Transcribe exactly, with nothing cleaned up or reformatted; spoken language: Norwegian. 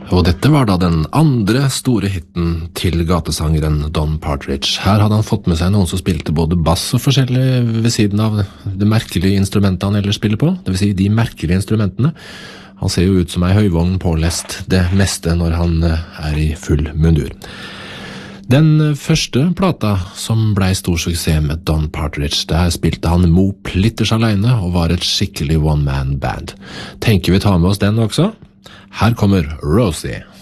Og dette var da den andre store hitten til gatesangeren Don Partridge. Her hadde han fått med seg noen som spilte både bass og forskjellig ved siden av det merkelige instrumentet han ellers spiller på, det vil si de merkelige instrumentene. Han ser jo ut som ei høyvogn pålest det meste når han er i full mundur. Den første plata som ble stor suksess med Don Partridge, der spilte han Mo Plitters alene og var et skikkelig one-man band. Tenker vi tar med oss den også? Her kommer Rosie.